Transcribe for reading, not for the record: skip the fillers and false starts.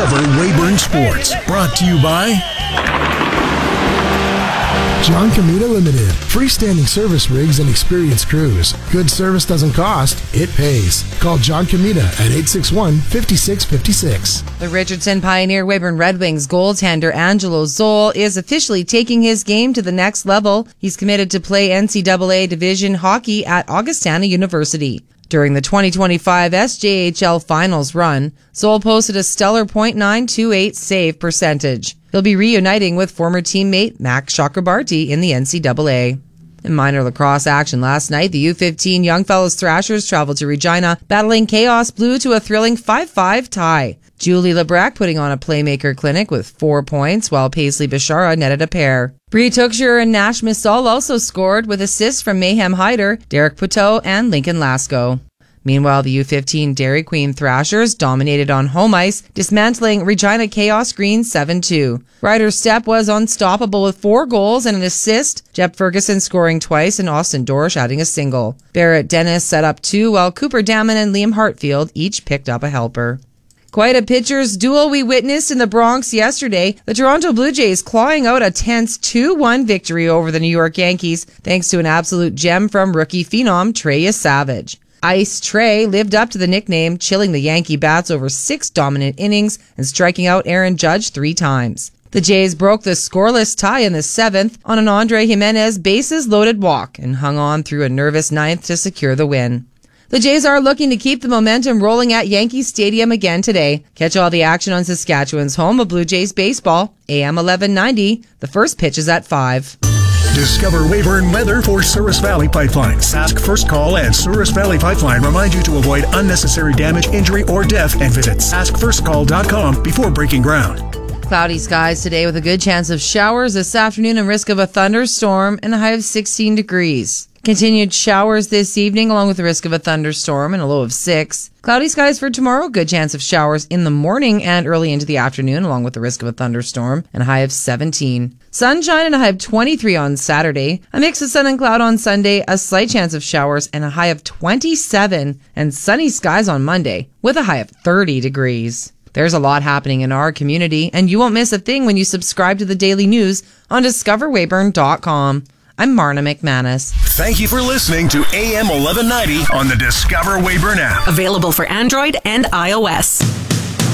Discover Weyburn Sports. Brought to you by John Comita Limited. Freestanding service rigs and experienced crews. Good service doesn't cost, it pays. Call John Comita at 861-5656. The Richardson Pioneer Weyburn Red Wings goaltender Angelo Zoll is officially taking his game to the next level. He's committed to play NCAA Division hockey at Augustana University. During the 2025 SJHL Finals run, Zoll posted a stellar .928 save percentage. He'll be reuniting with former teammate Max Chakrabarty in the NCAA. In minor lacrosse action last night, the U15 Young Fellows Thrashers traveled to Regina, battling Chaos Blue to a thrilling 5-5 tie. Julie Lebrec putting on a playmaker clinic with 4 points, while Paisley Bishara netted a pair. Brie Tuchscher and Nash Missal also scored with assists from Mayhem Hyder, Derek Puteau, and Lincoln Lasco. Meanwhile, the U15 Dairy Queen Thrashers dominated on home ice, dismantling Regina Chaos Green 7-2. Ryder Stepp was unstoppable with 4 goals and an assist, Jeb Ferguson scoring twice and Austin Dorsch adding a single. Barrett Dennis set up 2, while Cooper Damon and Liam Hartfield each picked up a helper. Quite a pitcher's duel we witnessed in the Bronx yesterday. The Toronto Blue Jays clawing out a tense 2-1 victory over the New York Yankees, thanks to an absolute gem from rookie phenom Trey Savage. Ice Trey lived up to the nickname, chilling the Yankee bats over 6 dominant innings and striking out Aaron Judge 3 times. The Jays broke the scoreless tie in the 7th on an Andre Jimenez bases-loaded walk and hung on through a nervous 9th to secure the win. The Jays are looking to keep the momentum rolling at Yankee Stadium again today. Catch all the action on Saskatchewan's home of Blue Jays baseball, AM 1190. The first pitch is at 5. Discover Weyburn weather for Souris Valley Pipeline. Sask First Call and Souris Valley Pipeline remind you to avoid unnecessary damage, injury, or death, and visit saskfirstcall.com before breaking ground. Cloudy skies today with a good chance of showers this afternoon and risk of a thunderstorm and a high of 16 degrees. Continued showers this evening along with the risk of a thunderstorm and a low of 6. Cloudy skies for tomorrow, good chance of showers in the morning and early into the afternoon along with the risk of a thunderstorm and a high of 17. Sunshine and a high of 23 on Saturday. A mix of sun and cloud on Sunday, a slight chance of showers and a high of 27, and sunny skies on Monday with a high of 30 degrees. There's a lot happening in our community, and you won't miss a thing when you subscribe to the daily news on discoverweyburn.com. I'm Marna McManus. Thank you for listening to AM 1190 on the Discover Weyburn app. Available for Android and iOS.